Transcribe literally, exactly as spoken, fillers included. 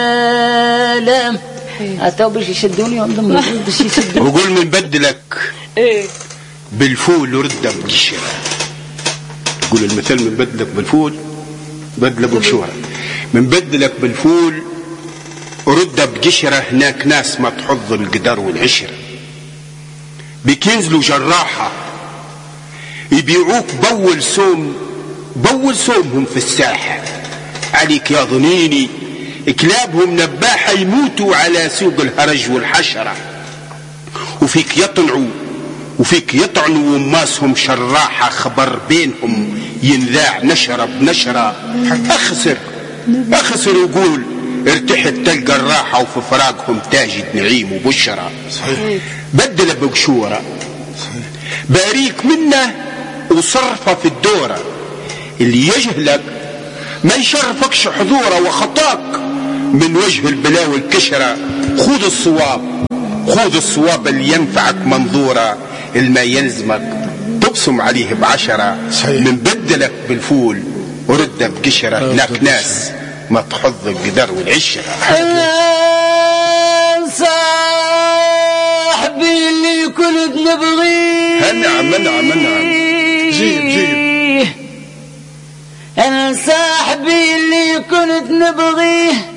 لا اتو باش يشدوني وانضم باش يشدوني. وقول من بدلك ايه بالفول ورده بقشره. قول المثل من بدلك بالفول بدله بقشره. من بدلك بالفول ورده بقشره. هناك ناس ما تحض القدر والعشره بيكنزلوا جراحه يبيعوك بول سوم بول سومهم في الساحه. عليك يا ظنيني كلابهم نباحة يموتوا على سوق الهرج والحشرة. وفيك يطلعوا وفيك يطعنوا وماسهم شراحة. خبر بينهم ينذاع نشرة بنشرة. أخسر أخسر وقول ارتحت تلقى الراحة. وفي فراقهم تاجد نعيم وبشرة. بدل بقشورة باريك منه وصرفة في الدورة. اللي يجهلك ما يشرفكش حضوره وخطاك من وجه البلا والكشرة. خذ الصواب خذ الصواب اللي ينفعك منظورة. الما يلزمك تبصم عليه بعشرة. من بدلك بالفول ورده بقشرة. هناك ناس ما تحض القدر والعشرة. صاحبي اللي كنت نبغيه. نعم نعم نعم جيب جيب. أنا صاحبي اللي كنت نبغيه